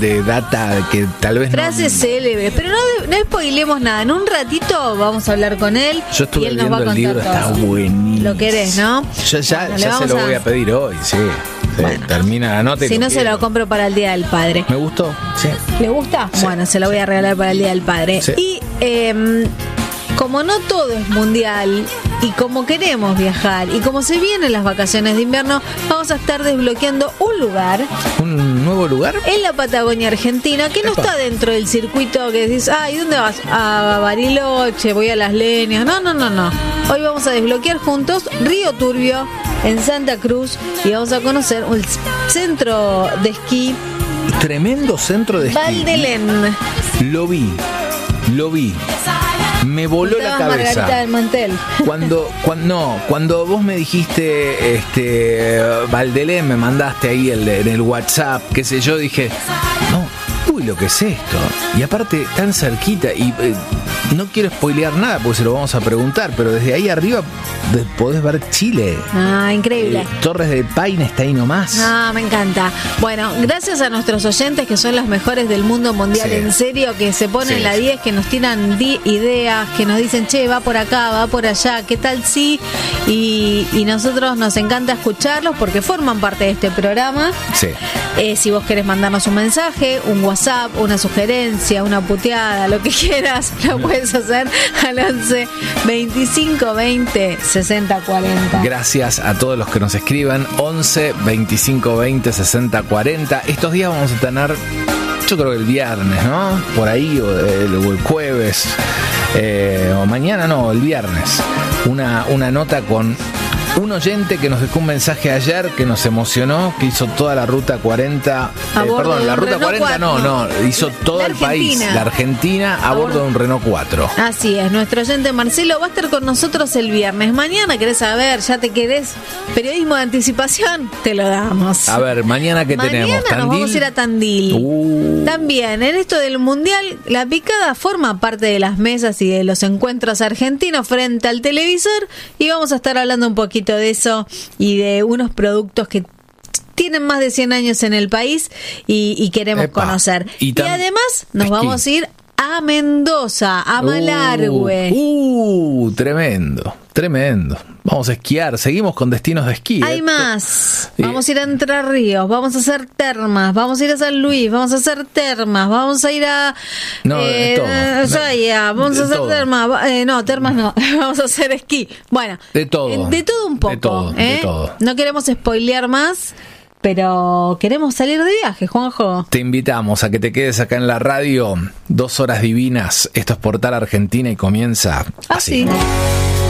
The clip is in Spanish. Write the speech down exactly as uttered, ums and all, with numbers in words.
de data que tal vez frases no... célebres, pero no, no spoilemos nada. En un ratito vamos a hablar con él. Yo estuve y él nos viendo va a contar el libro, todo. Está buenísimo. Lo querés, ¿no? Yo ya, Bueno, ya se lo voy a... a pedir hoy, sí. sí bueno, termina la nota y si lo no, quiero. se lo compro para el Día del Padre. ¿Me gustó? Sí. ¿Le gusta? Sí. Bueno, se lo voy a regalar para el Día del Padre. Sí. Y eh, como no todo es mundial, y como queremos viajar, y como se vienen las vacaciones de invierno, vamos a estar desbloqueando un lugar. ¿Un nuevo lugar? En la Patagonia Argentina, que no Epa. está dentro del circuito que decís, ay, ¿dónde vas? A Bariloche, voy a Las Leñas. No, no, no, no. Hoy vamos a desbloquear juntos Río Turbio, en Santa Cruz, y vamos a conocer un centro de esquí. Tremendo centro de esquí. Valdelén. Lo vi, lo vi. Me voló la cabeza. Margarita del Mantel. Cuando, cuando, no, cuando vos me dijiste, este, Valdelén, me mandaste ahí el, en el WhatsApp, qué sé yo, dije, no, uy, lo que es esto. Y aparte, tan cerquita, y eh, no quiero spoilear nada porque se lo vamos a preguntar, pero desde ahí arriba de, podés ver Chile. Ah, increíble. Eh, Torres del Paine está ahí nomás. Ah, me encanta. Bueno, gracias a nuestros oyentes que son los mejores del mundo mundial, Sí. en serio, que se ponen Sí. la diez, que nos tiran di- ideas, que nos dicen, che, va por acá, va por allá, ¿qué tal sí? Y, y nosotros nos encanta escucharlos porque forman parte de este programa. Sí. Eh, si vos querés mandarnos un mensaje, un WhatsApp, una sugerencia, una puteada, lo que quieras, lo puedes hacer al once veinticinco veinte sesenta cuarenta. Gracias a todos los que nos escriban. Once veinticinco veinte sesenta cuarenta. Estos días vamos a tener, yo creo que el viernes, ¿no? Por ahí, o el, o el jueves, eh, o mañana, no, el viernes. Una, una nota con un oyente que nos dejó un mensaje ayer que nos emocionó, que hizo toda la ruta cuarenta, A eh, bordo perdón, de la un ruta Renault cuarenta no, no, hizo todo La el país, Argentina. la Argentina a, A bordo bordo- de un Renault cuatro. Así es, nuestro oyente Marcelo va a estar con nosotros el viernes. Mañana querés saber, ya te querés periodismo de anticipación, te lo damos. A ver, mañana que Mañana tenemos, nos vamos a ir a Tandil. Uh. También, en esto del mundial, la picada forma parte de las mesas y de los encuentros argentinos frente al televisor, y vamos a estar hablando un poquito de eso y de unos productos que tienen más de cien años en el país y, y queremos Epa. conocer. Y Y, tam- además nos esquí. vamos a ir a Mendoza, a Malargüe. Uh, uh, tremendo, tremendo. Vamos a esquiar, seguimos con destinos de esquí. Hay ¿eh? más. Sí. Vamos a ir a Entre Ríos, vamos a hacer termas, vamos a ir a San Luis, vamos a hacer termas, vamos a ir a No, de todo. eh, Ushuaia, vamos De a hacer todo. termas, va- eh, no, termas no, vamos a hacer esquí. Bueno, De todo. eh, de todo un poco. De todo, de ¿eh? todo. No queremos spoilear más, pero queremos salir de viaje, Juanjo. Te invitamos a que te quedes acá en la radio. Dos horas divinas. Esto es Portal Argentina y comienza así. Así.